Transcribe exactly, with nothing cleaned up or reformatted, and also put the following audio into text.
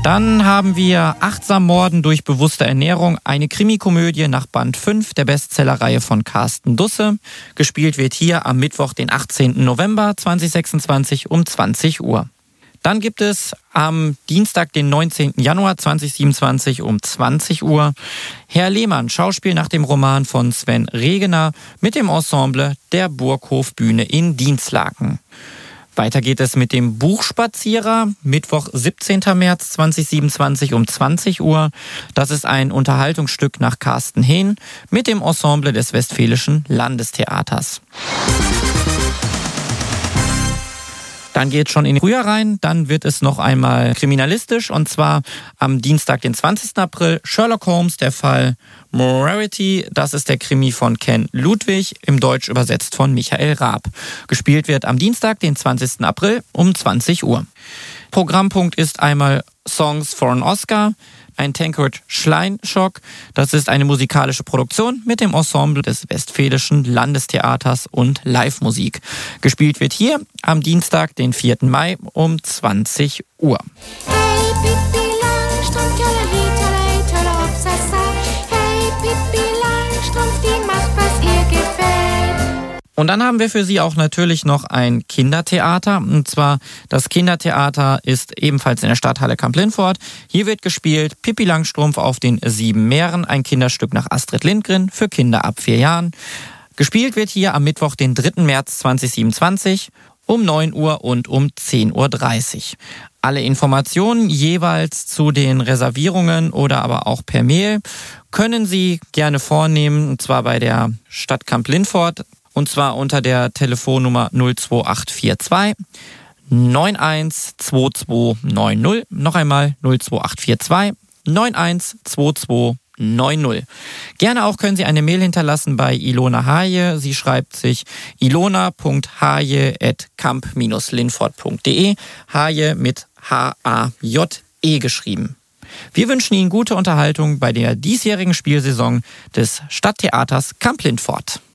Dann haben wir Achtsam Morden durch bewusste Ernährung, eine Krimikomödie nach Band fünf der Bestsellerreihe von Carsten Dusse. Gespielt wird hier am Mittwoch, den achtzehnten November zweitausendsechsundzwanzig um zwanzig Uhr. Dann gibt es am Dienstag, den neunzehnten Januar zweitausendsiebenundzwanzig um zwanzig Uhr Herr Lehmann, Schauspiel nach dem Roman von Sven Regener mit dem Ensemble der Burghofbühne in Dinslaken. Weiter geht es mit dem Buchspazierer, Mittwoch, siebzehnten März zweitausendsiebenundzwanzig um zwanzig Uhr. Das ist ein Unterhaltungsstück nach Carsten Hehn mit dem Ensemble des Westfälischen Landestheaters. Dann geht es schon in den Frühjahr rein, dann wird es noch einmal kriminalistisch und zwar am Dienstag, den zwanzigsten April, Sherlock Holmes, der Fall Morality, das ist der Krimi von Ken Ludwig, im Deutsch übersetzt von Michael Raab. Gespielt wird am Dienstag, den zwanzigsten April um zwanzig Uhr. Programmpunkt ist einmal Songs for an Oscar, ein Tancred Schleinschock. Das ist eine musikalische Produktion mit dem Ensemble des Westfälischen Landestheaters und Live-Musik. Gespielt wird hier am Dienstag, den vierten Mai um zwanzig Uhr. Hey, Pippi Langstrumpf, tjolleri, tjolleri, tjollerhopsasa. Hey, Pippi Langstrumpf, die macht, was ihr gefällt. Und dann haben wir für Sie auch natürlich noch ein Kindertheater. Und zwar das Kindertheater ist ebenfalls in der Stadthalle Kamp-Lintfort. Hier wird gespielt Pippi Langstrumpf auf den sieben Meeren, ein Kinderstück nach Astrid Lindgren für Kinder ab vier Jahren. Gespielt wird hier am Mittwoch, den dritten März zweitausendsiebenundzwanzig um neun Uhr und um zehn Uhr dreißig. Alle Informationen jeweils zu den Reservierungen oder aber auch per Mail können Sie gerne vornehmen, und zwar bei der Stadt Kamp-Lintfort. Und zwar unter der Telefonnummer null zwei acht vier zwei neun eins zwei zwei neun null. Noch einmal null zwei acht vier zwei neun eins zwei zwei neun null. Gerne auch können Sie eine Mail hinterlassen bei Ilona Haje. Sie schreibt sich ilona punkt haje at kamp dash lintfort punkt de. Haje mit H A J E geschrieben. Wir wünschen Ihnen gute Unterhaltung bei der diesjährigen Spielsaison des Stadttheaters Kamp-Lintfort.